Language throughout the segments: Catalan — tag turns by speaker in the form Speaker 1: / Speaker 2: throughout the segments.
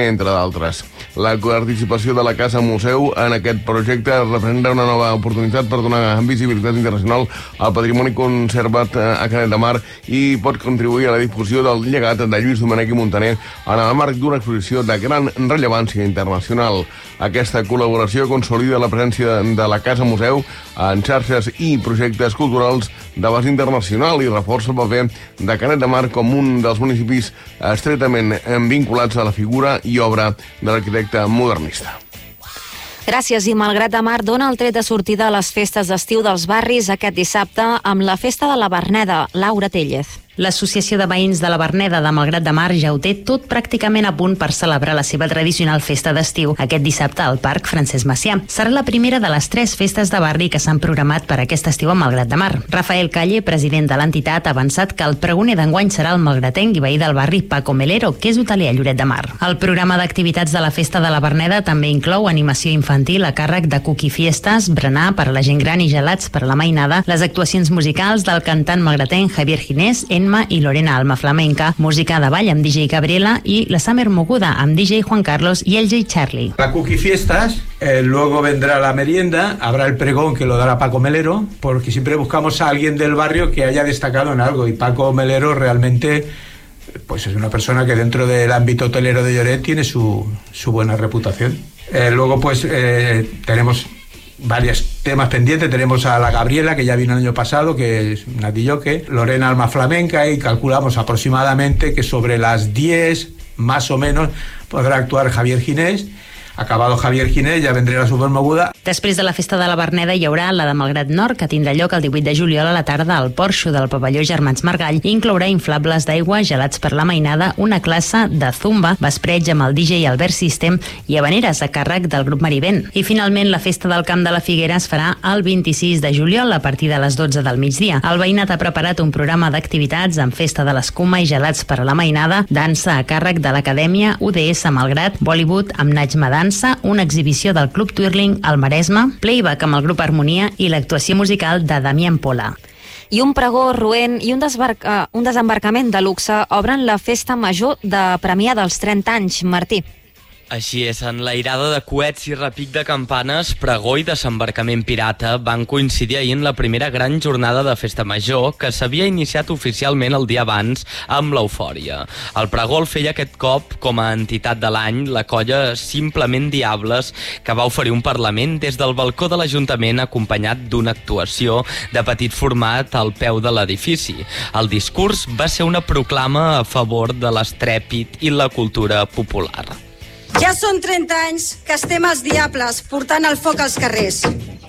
Speaker 1: entre d'altres. La participació de la Casa Museu en aquest projecte representa una nova oportunitat per donar visibilitat internacional al patrimoni conservat a Canet de Mar i pot contribuir a la difusió del llegat de Lluís Domènech i Muntaner en el marc d'una exposició de gran rellevància internacional. Aquesta col·laboració consolida la presència de la Casa Museu en xarxes i projectes culturals d'abast internacional i reforça el paper de Canet de Mar com un dels municipis estretament vinculats a la figura i obra de l'arquitecte modernista.
Speaker 2: Gràcies. I Malgrat de Mar dona el tret de sortida a les festes d'estiu dels barris aquest dissabte amb la Festa de la Verneda. Laura Tellez.
Speaker 3: L'Associació de Veïns de la Verneda de Malgrat de Mar ja ho té tot pràcticament a punt per celebrar la seva tradicional festa d'estiu aquest dissabte al Parc Francesc Macià. Serà la primera de les 3 festes de barri que s'han programat per aquest estiu a Malgrat de Mar. Rafael Calle, president de l'entitat, ha avançat que el pregoner d'enguany serà el malgratenc i veí del barri Paco Melero, que és hotelier a Lloret de Mar. El programa d'activitats de la Festa de la Verneda també inclou animació infantil a càrrec de Cookie Fiestas, berenar per a la gent gran i gelats per a la mainada, les actuacions musicals del cantant malgratenc Javier Ginés, Enma i Lorena Alma Flamenca, música de ball amb DJ Gabriela y la Summer Moguda amb DJ Juan Carlos y el J. Charlie.
Speaker 4: La Cookie Fiestas, luego vendrá la merienda, habrá el pregón que lo dará Paco Melero, porque siempre buscamos a alguien del barrio que haya destacado en algo, y Paco Melero realmente pues es una persona que dentro del ámbito hotelero de Lloret tiene su buena reputación. Luego pues tenemos varios temas pendientes. Tenemos a la Gabriela, que ya vino el año pasado, que es una DJ, Lorena Alma Flamenca, y calculamos aproximadamente que sobre las 10 más o menos podrà actuar Javier Ginés. Acabado Javier Ginés, ja vendré la Supermoguda.
Speaker 3: Després de la Festa de la Verneda hi haurà la de Malgrat Nord, que tindrà lloc el 18 de juliol a la tarda al porxo del pavelló Germans Margall i inclourà inflables d'aigua, gelats per la mainada, una classe de zumba, vespreig amb el DJ Albert System i habaneres a càrrec del grup Marivent. I finalment la Festa del Camp de la Figuera es farà el 26 de juliol a partir de les 12 del migdia. El veïnat ha preparat un programa d'activitats amb festa de l'escuma i gelats per a la mainada, dansa a càrrec de l'Acadèmia UDS Malgrat, Bollywood amb Najma Dansa, una exhibició del Club Twirling al Maresme, playback amb el grup Harmonia i l'actuació musical de Damián Pola.
Speaker 2: I un pregó roent i un desembarcament de luxe obren la festa major de Premià dels 30 anys. Martí.
Speaker 5: Així és, enlairada de coets i repic de campanes, pregó i desembarcament pirata van coincidir ahir en la primera gran jornada de festa major que s'havia iniciat oficialment el dia abans amb l'eufòria. El pregó el feia aquest cop com a entitat de l'any la colla Simplement Diables, que va oferir un parlament des del balcó de l'Ajuntament acompanyat d'una actuació de petit format al peu de l'edifici. El discurs va ser una proclama a favor de l'estrèpit i la cultura popular.
Speaker 6: Ja són 30 anys que estem als Diables portant el foc als carrers.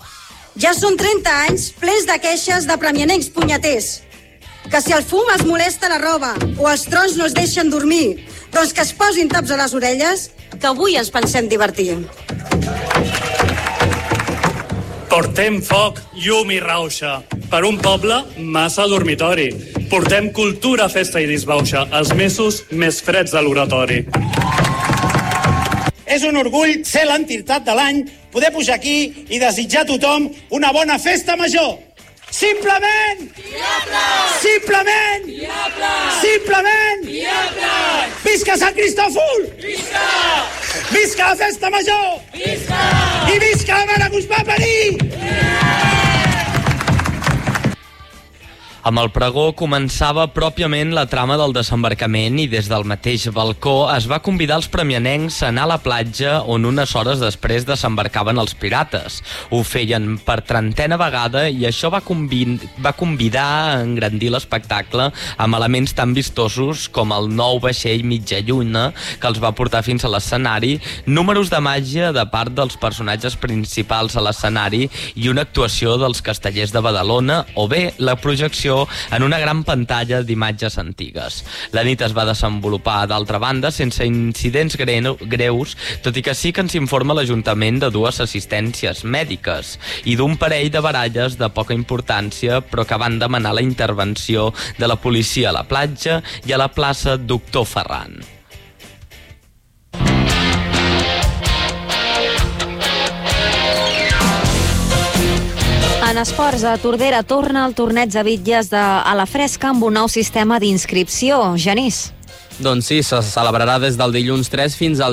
Speaker 6: Ja són 30 anys plens de queixes de premianencs punyeters. Que si el fum els molesta la roba o els trons no els deixen dormir, doncs que es posin taps a les orelles, que avui ens pensem divertir.
Speaker 7: Portem foc, llum i rauxa. Per un poble, massa dormitori. Portem cultura, festa i disbauxa, els mesos més freds de l'oratori.
Speaker 8: És un orgull ser l'entitat de l'any, poder pujar aquí i desitjar a tothom una bona festa major. Simplement! Diables! Simplement! Diables! Simplement! Diables! Visca Sant Cristòfol! Visca! Visca la festa major! Visca! I visca la mare que us va parir!
Speaker 5: Amb el pregó començava pròpiament la trama del desembarcament i des del mateix balcó es va convidar els premianencs a anar a la platja on unes hores després desembarcaven els pirates. Ho feien per 30a vegada i això va convidar a engrandir l'espectacle amb elements tan vistosos com el nou vaixell mitja lluna que els va portar fins a l'escenari, números de màgia de part dels personatges principals a l'escenari i una actuació dels castellers de Badalona o bé la projecció en una gran pantalla d'imatges antigues. La nit es va desenvolupar, d'altra banda, sense incidents greus, tot i que sí que ens informa l'Ajuntament de 2 assistències mèdiques i d'un parell de baralles de poca importància, però que van demanar la intervenció de la policia a la platja i a la plaça Doctor Ferran.
Speaker 2: En esports, a Tordera torna el torneig de bitlles a la fresca amb un nou sistema d'inscripció. Genís.
Speaker 9: Doncs sí, se celebrarà des del dilluns 3 fins al